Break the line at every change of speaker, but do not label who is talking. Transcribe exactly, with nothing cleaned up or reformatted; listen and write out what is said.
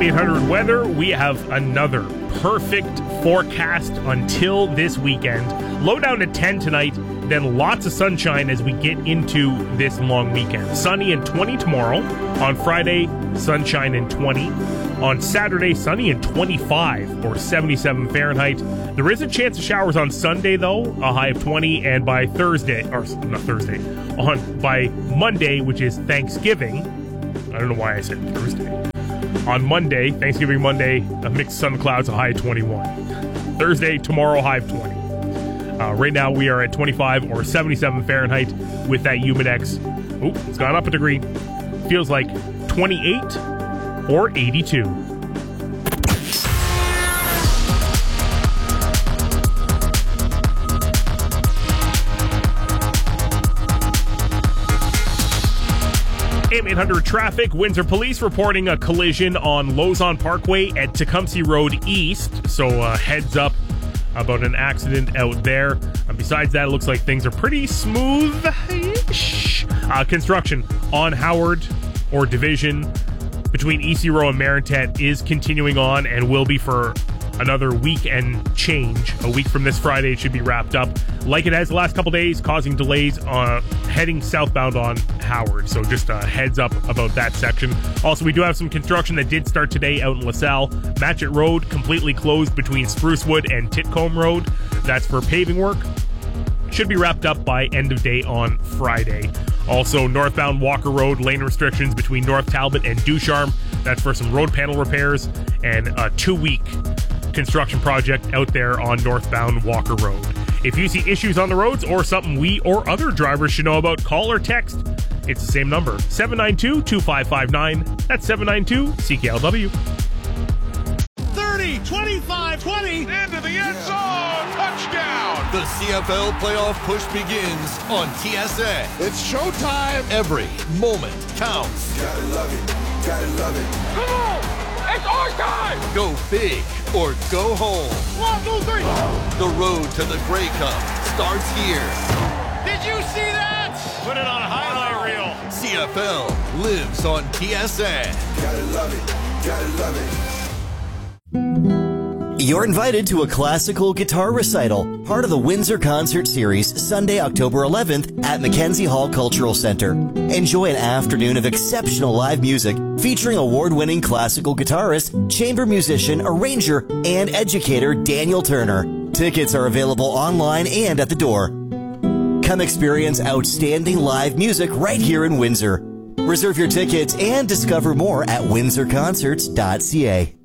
eight hundred weather, we have another perfect forecast until this weekend. Low down to ten tonight, then lots of sunshine as we get into this long weekend. Sunny and twenty tomorrow. On Friday, sunshine and twenty. On Saturday, sunny and twenty-five or seventy-seven Fahrenheit. There is a chance of showers on Sunday, though, a high of twenty, and by Thursday, or not Thursday, on by Monday, which is Thanksgiving. I don't know why I said Thursday. On Monday, Thanksgiving Monday, a mixed sun clouds, a high of twenty-one. Thursday, tomorrow, high of twenty. Uh, right now, we are at twenty-five or seventy-seven Fahrenheit with that Humidex. Oop, it's gone up a degree. Feels like twenty-eight or eighty-two. A M eight hundred traffic. Windsor Police reporting a collision on Lozon Parkway at Tecumseh Road East. So uh, heads up about an accident out there. Uh, besides that, it looks like things are pretty smooth-ish. Uh, construction on Howard or Division between E C Row and Marintet is continuing on and will be for another week and change. A week from this Friday, it should be wrapped up like it has the last couple days, causing delays uh, heading southbound on Howard. So just a heads up about that section. Also, we do have some construction that did start today out in LaSalle. Matchett Road completely closed between Sprucewood and Titcombe Road. That's for paving work. Should be wrapped up by end of day on Friday. Also, northbound Walker Road, lane restrictions between North Talbot and Ducharme. That's for some road panel repairs and a two-week construction project out there on northbound Walker Road. If you see issues on the roads or something we or other drivers should know about, call or text. It's the same number, seven nine two, two five five nine. That's seven nine two C K L W.
thirty, twenty-five, twenty.
Into the end zone. Touchdown.
The C F L playoff push begins on T S A.
It's showtime.
Every moment counts.
Gotta love it. Gotta love it.
Come on. It's our time.
Go big or go home.
One, two, three.
The road to the Grey Cup starts here.
Did you see that? Put it on a highlight reel.
C F L lives on T S A.
Gotta love it. Gotta love it.
You're invited to a classical guitar recital, part of the Windsor Concert Series, Sunday, October eleventh at Mackenzie Hall Cultural Center. Enjoy an afternoon of exceptional live music featuring award-winning classical guitarist, chamber musician, arranger, and educator Daniel Turner. Tickets are available online and at the door. Come experience outstanding live music right here in Windsor. Reserve your tickets and discover more at windsor concerts dot c a.